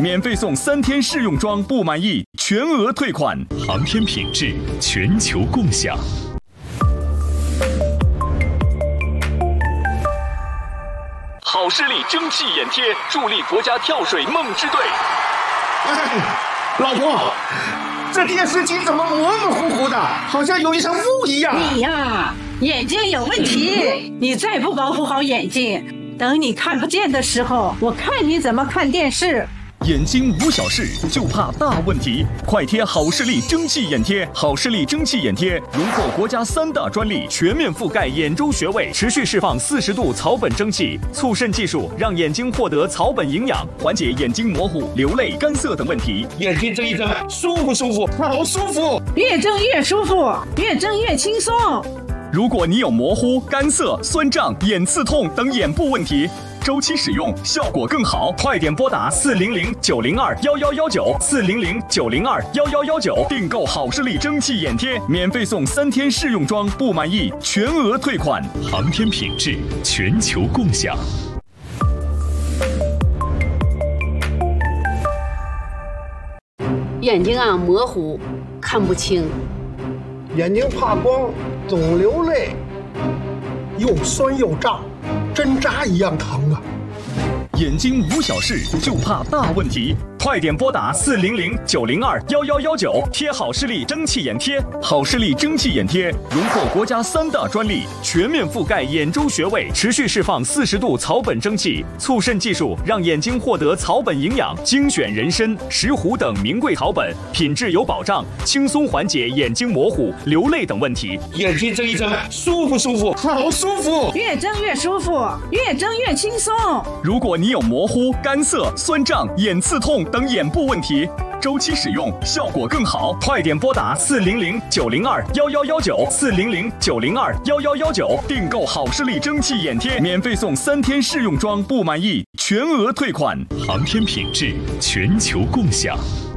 免费送3天试用装，不满意全额退款。 航天品质，全球共享。 好视力蒸汽眼贴，助力国家跳水梦之队。 老婆，这电视机怎么模模糊糊的，好像有一层雾一样？ 你呀，眼睛有问题，你再不保护好眼睛，等你看不见的时候，我看你怎么看电视。 眼睛无小事，就怕大问题。快贴好视力蒸汽眼贴！好视力蒸汽眼贴荣获国家3大专利，全面覆盖眼周穴位，持续释放40度草本蒸汽，促渗技术让眼睛获得草本营养，缓解眼睛模糊、流泪、干涩等问题。 眼睛睁一睁，舒不舒服？好舒服！ 越睁越舒服，越睁越轻松。 如果你有模糊、干涩、酸胀、眼刺痛等眼部问题，周期使用效果更好，快点拨打400-902-1119，400-902-1119，订购好视力蒸汽眼贴，免费送3天试用装，不满意全额退款。 航天品质，全球共享。 眼睛啊模糊，看不清， 眼睛怕光，总流泪，又酸又胀，针扎一样疼啊！ 眼睛无小事，就怕大问题。快点拨打400-902-1119，贴好视力蒸汽眼贴。好视力蒸汽眼贴荣获国家3大专利，全面覆盖眼周穴位，持续释放40度草本蒸汽，促渗技术让眼睛获得草本营养，精选人参、石斛等名贵草本，品质有保障，轻松缓解眼睛模糊、流泪等问题。 眼睛睁一睁，舒不舒服？好舒服！ 越睁越舒服，越睁越轻松。 如果你有模糊、干涩、酸胀、眼刺痛等眼部问题，周期使用效果更好，快点拨打400-902-1119，400-902-1119，订购好视力蒸汽眼贴，免费送3天试用装，不满意全额退款。 航天品质，全球共享。